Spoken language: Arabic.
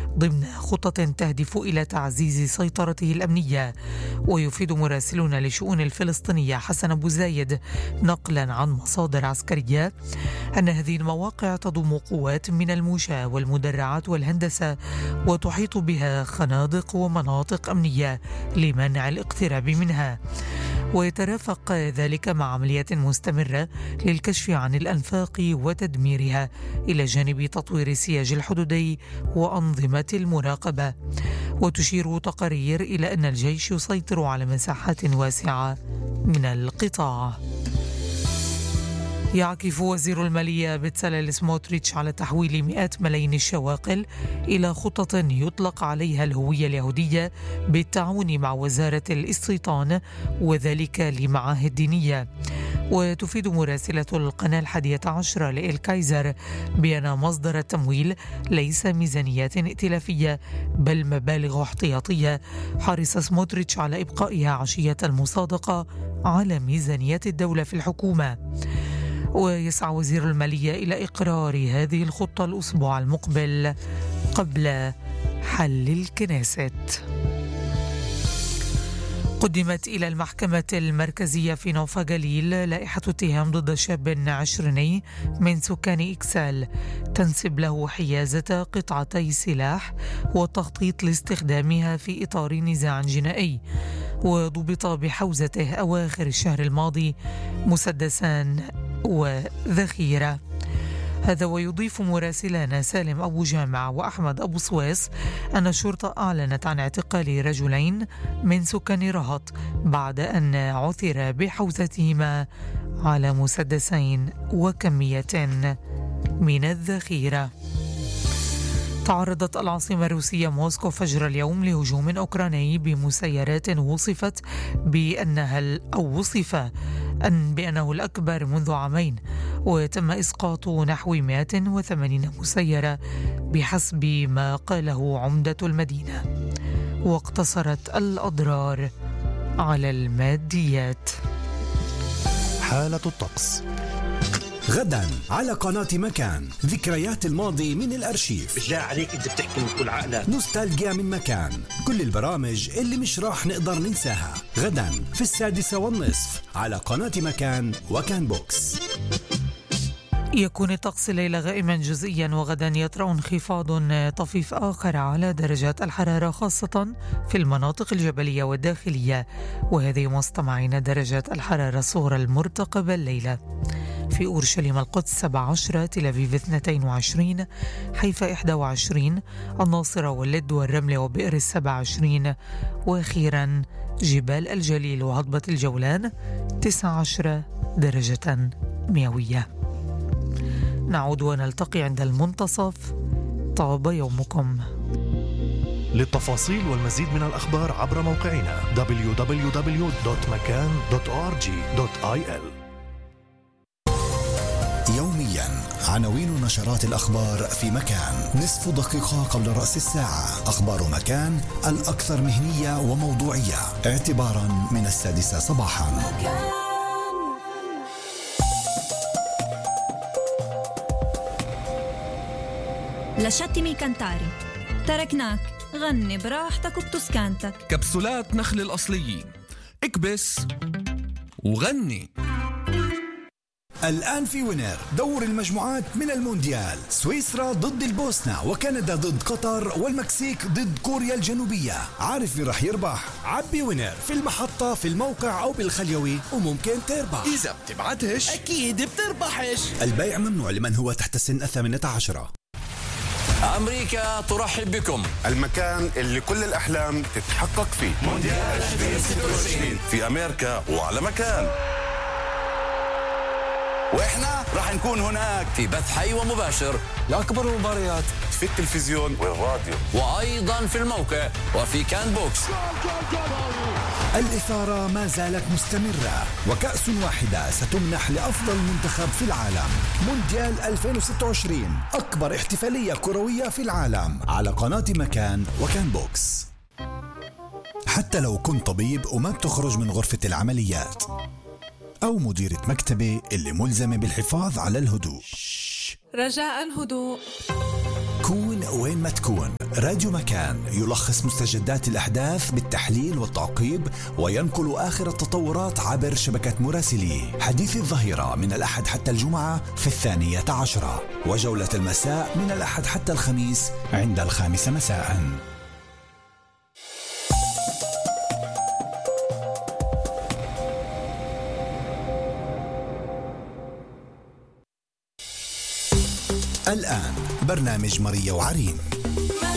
ضمن خطط تهدف إلى تعزيز سيطرته الأمنية. ويفيد مراسلون لشؤون الفلسطينية حسن أبو زايد نقلا عن مصادر عسكرية أن هذه المواقع تضم قوات من المشاة والمدرعات والهندسة، وتحيط بها خنادق ومناطق أمنية لمنع الاقتراب منها. ويترافق ذلك مع عمليات مستمرة للكشف عن الأنفاق وتدميرها، إلى جانب تطوير السياج الحدودي وأنظمة المراقبة. وتشير تقارير إلى أن الجيش يسيطر على مساحات واسعة من القطاع. يعكف وزير المالية بتساليل سموتريتش على تحويل مئات ملايين الشواقل إلى خطط يطلق عليها الهوية اليهودية بالتعاون مع وزارة الاستيطان، وذلك لمعاهد دينية. وتفيد مراسلة القناة 11 لإلكايزر بأن مصدر التمويل ليس ميزانيات ائتلافية بل مبالغ احتياطية حرص سموتريتش على إبقائها عشية المصادقة على ميزانية الدولة في الحكومة. ويسعى وزير المالية إلى إقرار هذه الخطة الأسبوع المقبل قبل حل الكنيست. قدمت إلى المحكمة المركزية في نوفا جليل لائحة اتهام ضد شاب عشريني من سكان إكسال تنسب له حيازة قطعتي سلاح والتخطيط لاستخدامها في إطار نزاع جنائي. وضبط بحوزته أواخر الشهر الماضي مسدسان وذخيرة. هذا ويضيف مراسلان سالم أبو جامع وأحمد أبو سويس أن الشرطة أعلنت عن اعتقال رجلين من سكان رهط بعد أن عثر بحوزتهما على مسدسين وكمية من الذخيرة. تعرضت العاصمة الروسية موسكو فجر اليوم لهجوم أوكراني بمسيرات وصف بأنه الأكبر منذ عامين، وتم إسقاط نحو 180 مسيرة بحسب ما قاله عمدة المدينة، واقتصرت الأضرار على الماديات. حالة الطقس غدا على قناة مكان، ذكريات الماضي من الأرشيف. بالله عليك انت بتحكي من كل عقلك. نوستالجيا من مكان، كل البرامج اللي مش راح نقدر ننساها غدا في 6:30 على قناة مكان وكان بوكس. يكون الطقس الليلة غائما جزئيا، وغدا يطرأ انخفاض طفيف آخر على درجات الحرارة خاصة في المناطق الجبلية والداخلية. وهذه مستمعين درجات الحرارة الصغرى المرتقبة الليلة: في أورشليم القدس 17، تل أبيب 22، حيفا 21، الناصرة واللد والرمل وبئر 27، وأخيرا جبال الجليل وهضبة الجولان 19 درجة مئوية. نعود ونلتقي عند المنتصف. طاب يومكم. للتفاصيل والمزيد من الأخبار عبر موقعنا www.makan.org.il. يوميا عناوين نشرات الأخبار في مكان، نصف دقيقة قبل رأس الساعة. أخبار مكان الأكثر مهنية وموضوعية اعتبارا من 6 صباحا. لشتمي كنتاري، تركناك غني براحتك وبتسكانتك. كبسولات نخل الأصليين، اكبس وغني. الآن في وينر دور المجموعات من المونديال، سويسرا ضد البوسنة، وكندا ضد قطر، والمكسيك ضد كوريا الجنوبية. عارف مين رح يربح؟ عبي وينر في المحطة، في الموقع أو بالخليوي، وممكن تربح. إذا بتبعتش أكيد بتربحش. البيع ممنوع لمن هو تحت السن 18. أمريكا ترحب بكم، المكان اللي كل الأحلام تتحقق فيه. مونديال 2026 في أمريكا وعلى مكان، وإحنا راح نكون هناك في بث حي ومباشر لأكبر المباريات في التلفزيون والراديو، وأيضا في الموقع وفي كان بوكس. الإثارة ما زالت مستمرة، وكأس واحدة ستمنح لأفضل منتخب في العالم. مونديال 2026 أكبر احتفالية كروية في العالم على قناة مكان وكان بوكس. حتى لو كنت طبيب وما بتخرج من غرفة العمليات، أو مديرة مكتبة اللي ملزمة بالحفاظ على الهدوء، رجاء هدوء. كون وين ما تكون، راديو مكان يلخص مستجدات الأحداث بالتحليل والتعقيب وينقل آخر التطورات عبر شبكة مراسليه. حديث الظهيرة من الأحد حتى الجمعة في 12:10، وجولة المساء من الأحد حتى الخميس عند 5 مساء. الآن برنامج ماريا وعرين.